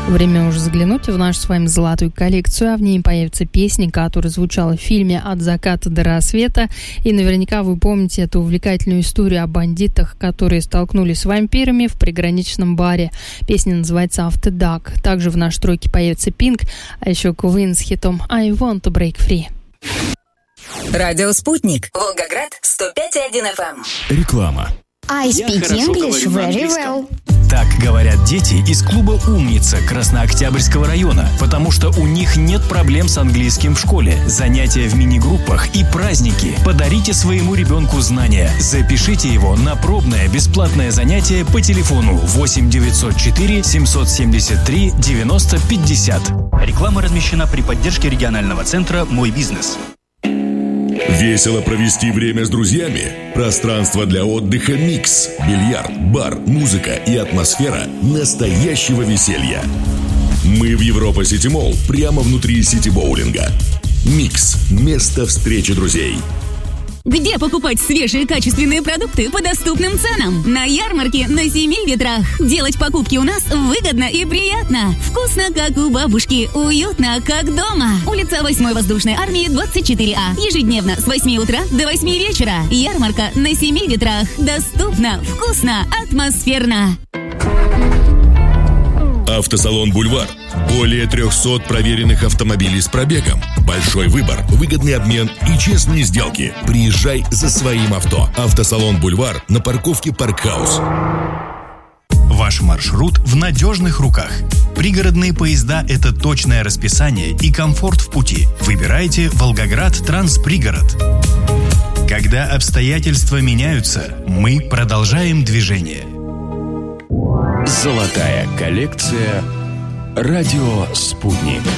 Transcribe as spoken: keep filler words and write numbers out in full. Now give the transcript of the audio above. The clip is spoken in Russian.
Время уже заглянуть в нашу с вами золотую коллекцию, а в ней появится песня, которая звучала в фильме «От заката до рассвета». И наверняка вы помните эту увлекательную историю о бандитах, которые столкнулись с вампирами в приграничном баре. Песня называется «After Dark». Также в нашей тройке появится Pink, а еще Queen с хитом «I Want to Break Free». Радио «Спутник». Волгоград, сто пять и один эф эм. Реклама. I speak English very well. Так говорят дети из клуба «Умница» Краснооктябрьского района, потому что у них нет проблем с английским в школе, занятия в мини-группах и праздники. Подарите своему ребенку знания. Запишите его на пробное бесплатное занятие по телефону восемь девятьсот четыре семьсот семьдесят три девяносто пятьдесят. Реклама размещена при поддержке регионального центра «Мой бизнес». Весело провести время с друзьями? Пространство для отдыха «Микс». Бильярд, бар, музыка и атмосфера настоящего веселья. Мы в Европа Сити Молл, прямо внутри сити-боулинга. «Микс» – место встречи друзей. Где покупать свежие качественные продукты по доступным ценам? На ярмарке на Семи Ветрах. Делать покупки у нас выгодно и приятно. Вкусно, как у бабушки. Уютно, как дома. Улица восьмой воздушной армии, двадцать четыре А. Ежедневно с восьми утра до восьми вечера. Ярмарка на Семи Ветрах. Доступно, вкусно, атмосферно. Автосалон «Бульвар». Более трехсот проверенных автомобилей с пробегом. Большой выбор, выгодный обмен и честные сделки. Приезжай за своим авто. Автосалон «Бульвар» на парковке «Паркхаус». Ваш маршрут в надежных руках. Пригородные поезда – это точное расписание и комфорт в пути. Выбирайте «Волгоград Транспригород». Когда обстоятельства меняются, мы продолжаем движение. Золотая коллекция «Радио Спутник».